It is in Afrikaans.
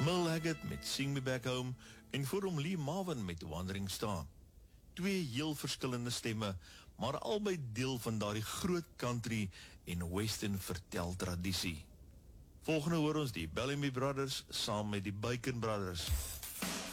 Merle Haggard met Sing Me Back Home en voor hom Lee Marvin met Wandering Star. Twee heel verskillende stemme, maar albei deel van daardie groot country en western verteltradisie. Volgende hoor ons die Bellamy Brothers saam met die Bacon Brothers.